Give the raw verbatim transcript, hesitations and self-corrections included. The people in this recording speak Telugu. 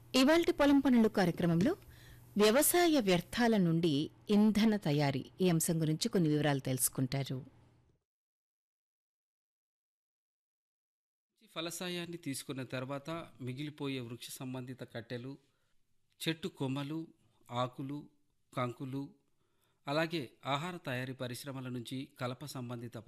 ఇవాల్టి పొలం పనులు కార్యక్రమంలో వ్యవసాయ వ్యర్థాల నుండి ఇంధన తయారీ ఈ అంశం గురించి కొన్ని వివరాలు తెలుసుకుంటారు. ఈ ఫలసాయాన్ని తీసుకున్న తర్వాత మిగిలిపోయే వృక్ష సంబంధిత కట్టెలు, చెట్టు కొమ్మలు, ఆకులు, కంకులు, అలాగే ఆహార తయారీ పరిశ్రమల నుంచి కలప సంబంధిత